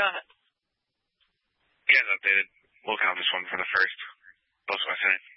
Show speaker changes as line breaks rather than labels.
Go ahead.
Yeah, as updated. Local just won for the first. Both West Senate.